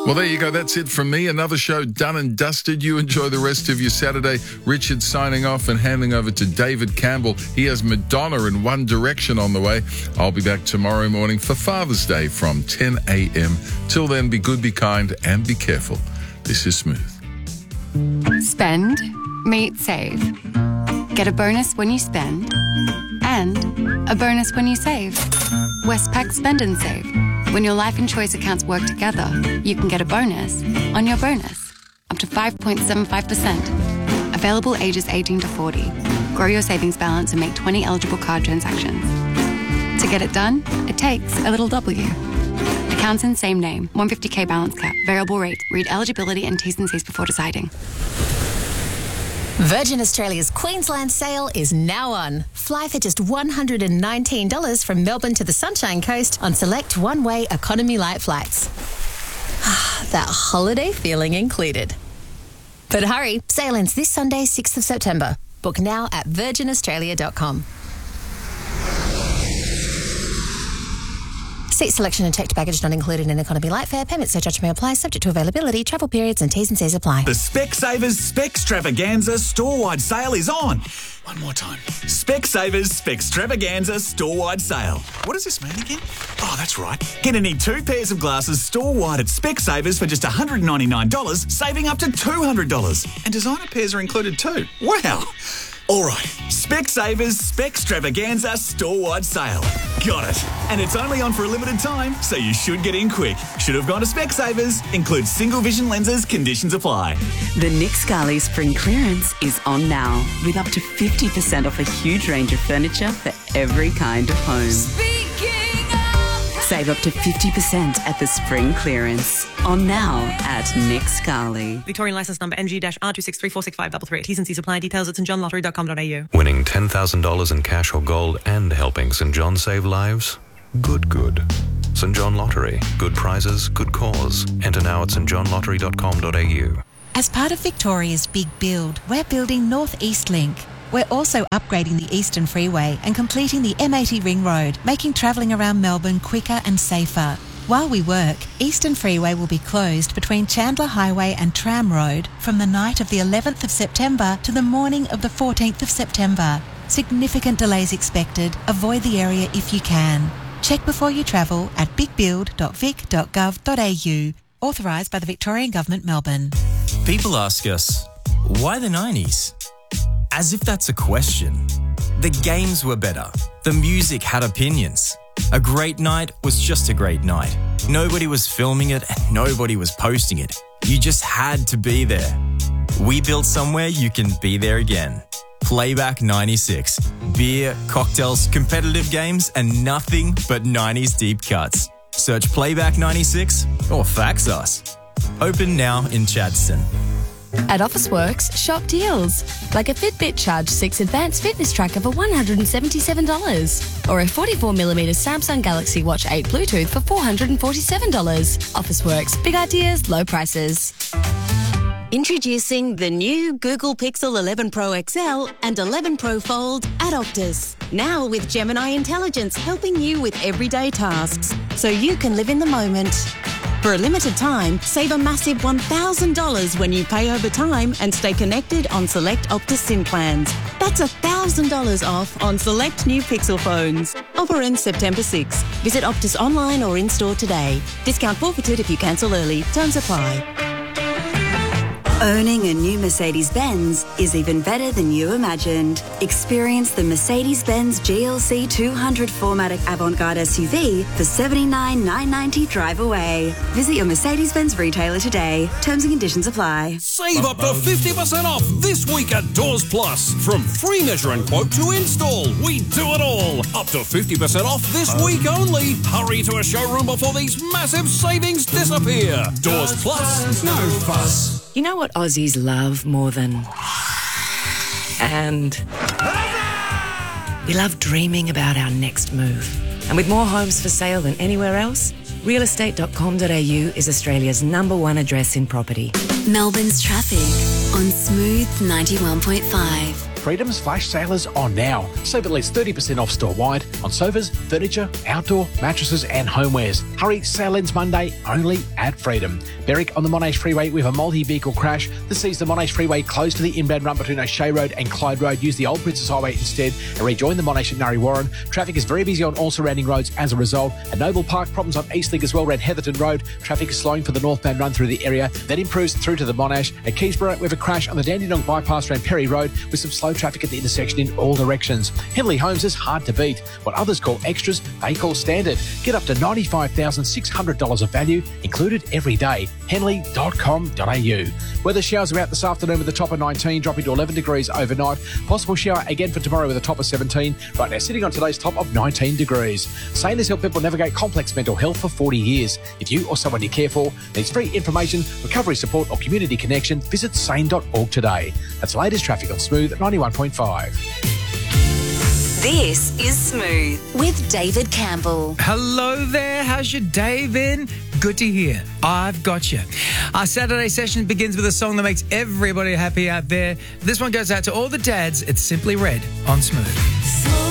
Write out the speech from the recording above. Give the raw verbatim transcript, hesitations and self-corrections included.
Well, there you go. That's it from me. Another show done and dusted. You enjoy the rest of your Saturday. Richard signing off and handing over to David Campbell. He has Madonna and One Direction on the way. I'll be back tomorrow morning for Father's Day from ten a.m. Till then, be good, be kind, and be careful. This is Smooth. Spend, meet, save. Get a bonus when you spend and a bonus when you save. Westpac Spend and Save. When your life and choice accounts work together, you can get a bonus on your bonus, up to five point seven five percent. Available ages eighteen to forty. Grow your savings balance and make twenty eligible card transactions. To get it done, it takes a little W. Accounts in same name, one hundred fifty k balance cap, variable rate. Read eligibility and T's and C's before deciding. Virgin Australia's Queensland sale is now on. Fly for just one hundred nineteen dollars from Melbourne to the Sunshine Coast on select one-way economy light flights. That holiday feeling included. But hurry, sale ends this Sunday, sixth of September. Book now at virgin australia dot com. Seat selection and checked baggage not included in economy light fare. Payment surcharge may apply, subject to availability, travel periods and T's and C's apply. The Specsavers Specstravaganza store-wide sale is on. One more time. Specsavers Specstravaganza store-wide sale. What does this mean again? Oh, that's right. Get any two pairs of glasses store-wide at Specsavers for just one hundred ninety-nine dollars, saving up to two hundred dollars. And designer pairs are included too. Wow. All right, Specsavers Specstravaganza store-wide sale. Got it. And it's only on for a limited time, so you should get in quick. Should have gone to Specsavers. Includes single vision lenses. Conditions apply. The Nick Scali Spring Clearance is on now, with up to fifty percent off a huge range of furniture for every kind of home. Save up to fifty percent at the Spring Clearance. On now at Nick Scali. Victorian licence number N G R two six three four six five three three. T's and C's apply. Details at st john lottery dot com dot a u. Winning ten thousand dollars in cash or gold and helping St John save lives? Good, good. St John Lottery. Good prizes, good cause. Enter now at st john lottery dot com dot a u. As part of Victoria's big build, we're building North East Link. We're also upgrading the Eastern Freeway and completing the M eighty Ring Road, making travelling around Melbourne quicker and safer. While we work, Eastern Freeway will be closed between Chandler Highway and Tram Road from the night of the eleventh of September to the morning of the fourteenth of September. Significant delays expected. Avoid the area if you can. Check before you travel at big build dot vic dot gov dot a u. Authorised by the Victorian Government, Melbourne. People ask us, why the nineties? As if that's a question. The games were better. The music had opinions. A great night was just a great night. Nobody was filming it and nobody was posting it. You just had to be there. We built somewhere you can be there again. Playback ninety-six. Beer, cocktails, competitive games, and nothing but nineties deep cuts. Search Playback ninety-six or fax us. Open now in Chadstone. At Officeworks, shop deals. Like a Fitbit Charge six Advanced Fitness Tracker for one hundred seventy-seven dollars. Or a forty-four millimeter Samsung Galaxy Watch eight Bluetooth for four hundred forty-seven dollars. Officeworks, big ideas, low prices. Introducing the new Google Pixel eleven Pro X L and eleven Pro Fold at Optus. Now with Gemini Intelligence helping you with everyday tasks, so you can live in the moment. For a limited time, save a massive one thousand dollars when you pay over time and stay connected on select Optus SIM plans. That's one thousand dollars off on select new Pixel phones. Offer ends September sixth. Visit Optus online or in-store today. Discount forfeited if you cancel early. Terms apply. Owning a new Mercedes-Benz is even better than you imagined. Experience the Mercedes-Benz G L C two hundred four matic Avantgarde S U V for seventy-nine thousand nine hundred ninety dollars drive away. Visit your Mercedes-Benz retailer today. Terms and conditions apply. Save up to fifty percent off this week at Doors Plus. From free measure and quote to install, we do it all. Up to fifty percent off this week only. Hurry to a showroom before these massive savings disappear. Doors Plus, no fuss. You know what Aussies love more than... And... we love dreaming about our next move. And with more homes for sale than anywhere else, real estate dot com dot a u is Australia's number one address in property. Melbourne's traffic on Smooth ninety-one point five. Freedom's flash sale is on now. Save at least thirty percent off store-wide on sofas, furniture, outdoor, mattresses and homewares. Hurry, sale ends Monday only at Freedom. Berwick on the Monash Freeway with a multi-vehicle crash that sees the Monash Freeway closed to the inbound run between O'Shea Road and Clyde Road. Use the Old Princess Highway instead and rejoin the Monash at Nurry Warren. Traffic is very busy on all surrounding roads as a result. At Noble Park, problems on Eastlink as well around Heatherton Road. Traffic is slowing for the northbound run through the area, then improves through to the Monash. At Keysborough, we have a crash on the Dandenong bypass around Perry Road with some slow traffic at the intersection in all directions. Henley Homes is hard to beat. What others call extras, they call standard. Get up to ninety-five thousand six hundred dollars of value included every day. henley dot com dot a u. Weather showers are out this afternoon with a top of nineteen, dropping to eleven degrees overnight. Possible shower again for tomorrow with a top of seventeen. Right now, sitting on today's top of nineteen degrees. Sane has helped people navigate complex mental health for forty years. If you or someone you care for needs free information, recovery support or community connection, visit sane dot org today. That's the latest traffic on Smooth ninety-one point five. This is Smooth with David Campbell. Hello there. How's your day been? Good to hear. I've got you. Our Saturday session begins with a song that makes everybody happy out there. This one goes out to all the dads. It's Simply Red on Smooth.